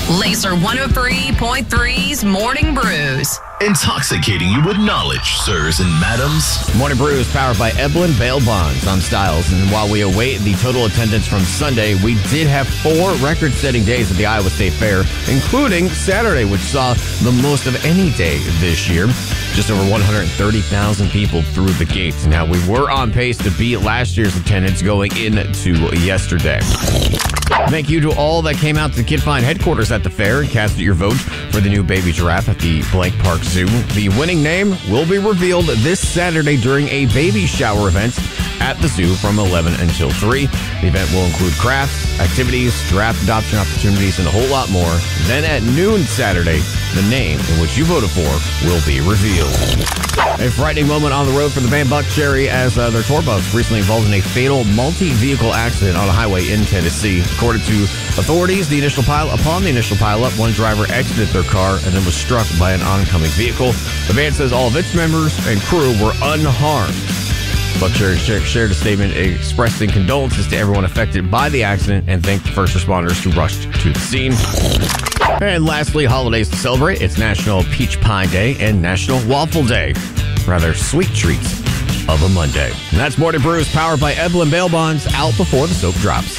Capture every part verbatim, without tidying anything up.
Laser one oh three point three's Morning Brews. Intoxicating you with knowledge, sirs and madams. Morning Brew is powered by Eblin Bail Bonds on Styles. And while we await the total attendance from Sunday, we did have four record-setting days at the Iowa State Fair, including Saturday, which saw the most of any day this year. Just over one hundred thirty thousand people through the gates. Now, we were on pace to beat last year's attendance going into yesterday. Thank you to all that came out to the Kid Find headquarters at the fair and casted your vote for the new baby giraffe at the Blank Park Zoo. The winning name will be revealed this Saturday during a baby shower event at the zoo from eleven until three. The event will include crafts, activities, giraffe adoption opportunities, and a whole lot more. Then at noon Saturday, the name in which you voted for will be revealed. A frightening moment on the road for the band Buck Cherry as uh, their tour bus recently involved in a fatal multi-vehicle accident on a highway in Tennessee. According to authorities, the initial pile upon the initial pileup, one driver exited their car and then was struck by an oncoming vehicle. The band says all of its members and crew were unharmed. Buck Cherry shared a statement expressing condolences to everyone affected by the accident and thanked the first responders who rushed to the scene. And lastly, holidays to celebrate. It's National Peach Pie Day and National Waffle Day. Rather sweet treats of a Monday. And that's Morning Brews powered by Eblin Bail Bonds, out before the soap drops.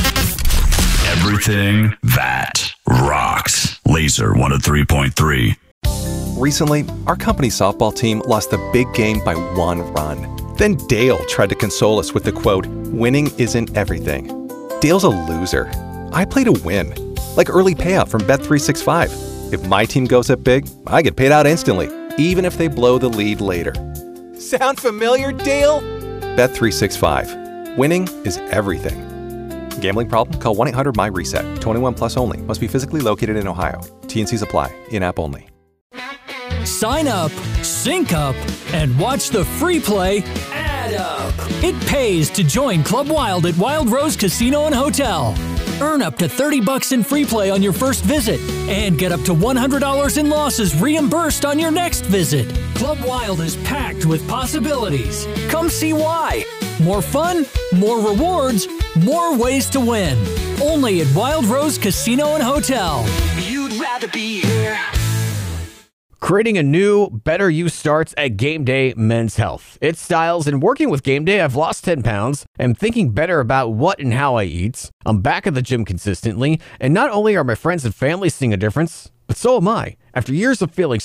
Everything that rocks. Laser one oh three point three. Recently, our company softball team lost the big game by one run. Then Dale tried to console us with the quote, "Winning isn't everything." Dale's a loser. I play to win. Like early payout from Bet three sixty-five. If my team goes up big, I get paid out instantly, even if they blow the lead later. Sound familiar, Dale? Bet three sixty-five. Winning is everything. Gambling problem? Call one eight hundred M Y reset. twenty-one plus only. Must be physically located in Ohio. T N Cs apply. In-app only. Sign up, sync up, and watch the free play add up. It pays to join Club Wild at Wild Rose Casino and Hotel. Earn up to thirty bucks in free play on your first visit and get up to one hundred dollars in losses reimbursed on your next visit. Club Wild is packed with possibilities. Come see why. More fun, more rewards, more ways to win. Only at Wild Rose Casino and Hotel. You'd rather be here. Creating a new, better you starts at Game Day Men's Health. It's Styles, and working with Game Day, I've lost ten pounds. I'm thinking better about what and how I eat. I'm back at the gym consistently, and not only are my friends and family seeing a difference, but so am I. After years of feeling